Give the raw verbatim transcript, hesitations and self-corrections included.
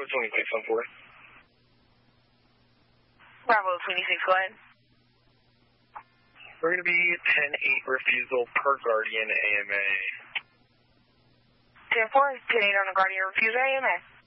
Bravo twenty-six on four. Bravo twenty-six, go ahead. We're going to be ten eight refusal per Guardian A M A. ten four, ten eight on the Guardian refusal A M A.